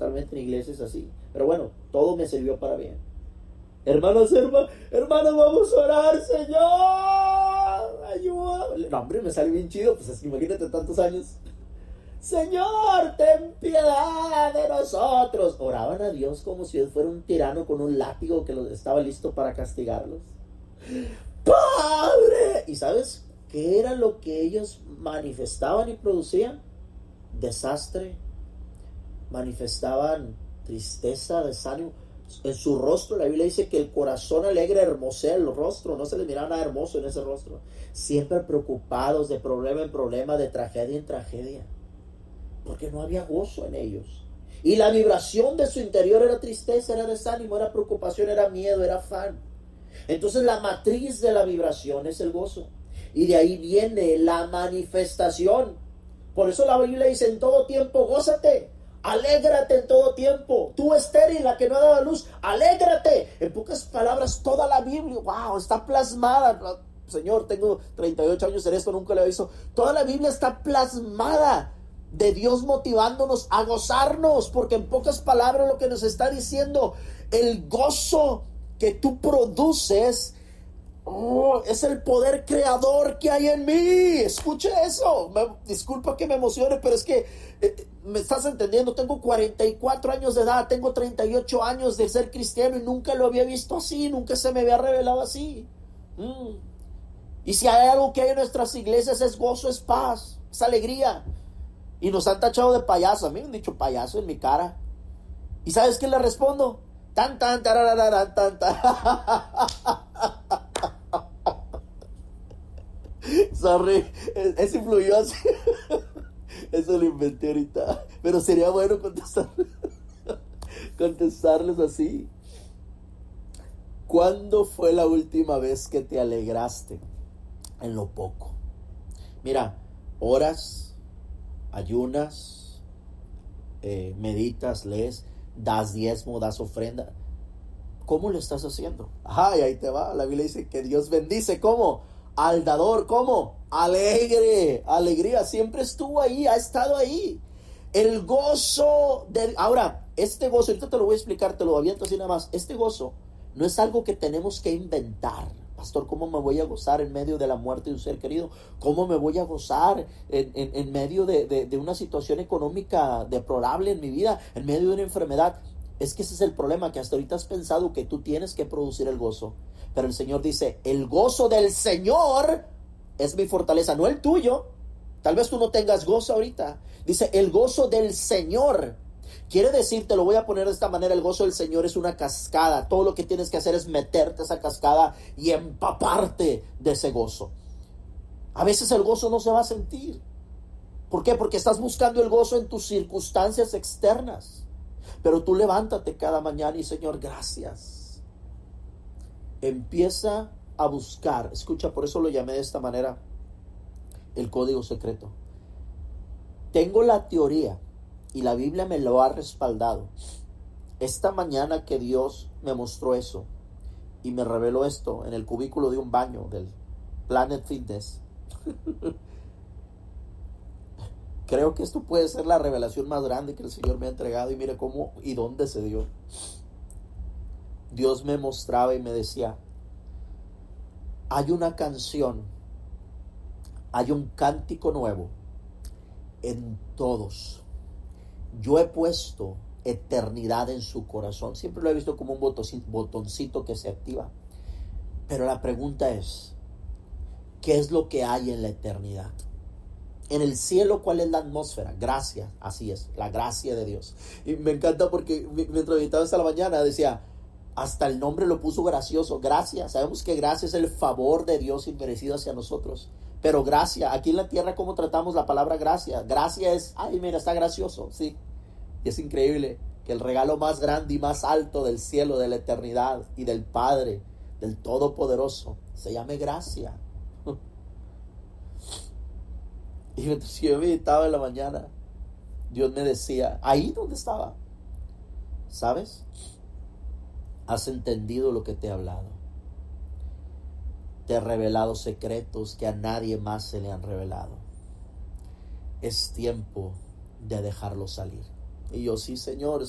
principalmente en iglesias así. Pero bueno, todo me sirvió para bien. Hermanos, vamos a orar, Señor, ayúdame. No, hombre, me sale bien chido, pues es que imagínate tantos años. Señor, ten piedad de nosotros. Oraban a Dios como si él fuera un tirano con un látigo que estaba listo para castigarlos. ¡Padre! ¿Y sabes qué era lo que ellos manifestaban y producían? Desastre. Manifestaban tristeza, desánimo. En su rostro, la Biblia dice que el corazón alegre hermosea el rostro. No se les miraba nada hermoso en ese rostro. Siempre preocupados, de problema en problema, de tragedia en tragedia, porque no había gozo en ellos. Y la vibración de su interior era tristeza, era desánimo, era preocupación, era miedo, era afán. Entonces la matriz de la vibración es el gozo. Y de ahí viene la manifestación. Por eso la Biblia dice: en todo tiempo gózate, alégrate en todo tiempo. Tú estéril, la que no ha dado luz, alégrate. En pocas palabras, toda la Biblia, wow, está plasmada. Señor, tengo 38 años en esto, nunca lo he visto. Toda la Biblia está plasmada de Dios motivándonos a gozarnos, porque en pocas palabras lo que nos está diciendo: el gozo que tú produces es el poder creador que hay en mí. Escuche eso. Disculpa que me emocione, pero es que me estás entendiendo. Tengo 44 años de edad, tengo 38 años de ser cristiano y nunca lo había visto así, nunca se me había revelado así. Y si hay algo que hay en nuestras iglesias es gozo, es paz, es alegría. Y nos han tachado de payaso. A mí me han dicho payaso en mi cara. ¿Y sabes qué le respondo? Tan tan tarararán, tan tan. Sorry, eso influyó así. Eso lo inventé ahorita. Pero sería bueno contestarles así. ¿Cuándo fue la última vez que te alegraste en lo poco? Mira, oras, ayunas, meditas, lees, das diezmo, das ofrenda. ¿Cómo lo estás haciendo? Ajá, y ahí te va. La Biblia dice que Dios bendice. ¿Cómo? Al dador. ¿Cómo? Alegre. Alegría. Siempre estuvo ahí, ha estado ahí. El gozo de... Ahora, este gozo, ahorita te lo voy a explicar, te lo aviento así nada más. Este gozo no es algo que tenemos que inventar. Pastor, ¿cómo me voy a gozar en medio de la muerte de un ser querido? ¿Cómo me voy a gozar en medio de una situación económica deplorable en mi vida? En medio de una enfermedad. Es que ese es el problema, que hasta ahorita has pensado que tú tienes que producir el gozo. Pero el Señor dice: el gozo del Señor es mi fortaleza, no el tuyo. Tal vez tú no tengas gozo ahorita. Dice: el gozo del Señor. Quiere decir, te lo voy a poner de esta manera: el gozo del Señor es una cascada. Todo lo que tienes que hacer es meterte a esa cascada y empaparte de ese gozo. A veces el gozo no se va a sentir. ¿Por qué? Porque estás buscando el gozo en tus circunstancias externas. Pero tú levántate cada mañana y: Señor, gracias. Empieza a buscar. Escucha, por eso lo llamé de esta manera el código secreto. Tengo la teoría y la Biblia me lo ha respaldado. Esta mañana que Dios me mostró eso y me reveló esto en el cubículo de un baño del Planet Fitness. Creo que esto puede ser la revelación más grande que el Señor me ha entregado. Y mire cómo y dónde se dio. Dios me mostraba y me decía: hay una canción, hay un cántico nuevo en todos. Yo he puesto eternidad en su corazón. Siempre lo he visto como un botoncito que se activa. Pero la pregunta es: ¿qué es lo que hay en la eternidad? En el cielo, ¿cuál es la atmósfera? Gracia, así es, la gracia de Dios. Y me encanta porque mientras meditaba esta la mañana decía, hasta el nombre lo puso gracioso, gracia. Sabemos que gracia es el favor de Dios inmerecido hacia nosotros. Pero gracia, aquí en la tierra, ¿cómo tratamos la palabra gracia? Gracia es, ay, mira, está gracioso, sí. Y es increíble que el regalo más grande y más alto del cielo, de la eternidad y del Padre, del Todopoderoso, se llame gracia. Y mientras yo meditaba en la mañana, Dios me decía, ahí donde estaba, ¿sabes? Has entendido lo que te he hablado. Te he revelado secretos que a nadie más se le han revelado. Es tiempo de dejarlo salir. Y yo, sí, Señor,